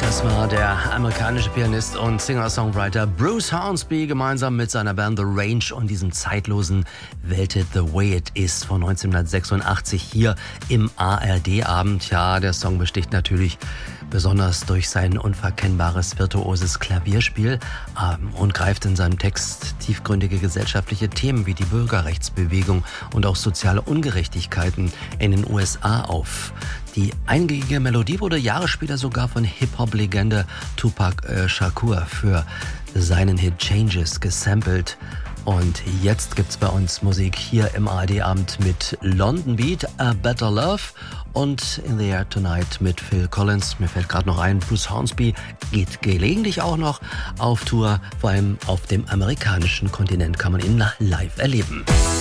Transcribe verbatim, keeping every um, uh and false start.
Das war der amerikanische Pianist und Singer-Songwriter Bruce Hornsby gemeinsam mit seiner Band The Range und diesem zeitlosen Welt It The Way It Is von neunzehnhundertsechsundachtzig hier im A R D-Abend. Ja, der Song besticht natürlich besonders durch sein unverkennbares virtuoses Klavierspiel ähm, und greift in seinem Text tiefgründige gesellschaftliche Themen wie die Bürgerrechtsbewegung und auch soziale Ungerechtigkeiten in den U S A auf. Die eingängige Melodie wurde Jahre später sogar von Hip-Hop-Legende Tupac äh, Shakur für seinen Hit Changes gesampelt. Und jetzt gibt's bei uns Musik hier im A R D-Abend mit London Beat, A Better Love und In the Air Tonight mit Phil Collins. Mir fällt gerade noch ein, Bruce Hornsby geht gelegentlich auch noch auf Tour, vor allem auf dem amerikanischen Kontinent kann man ihn live erleben.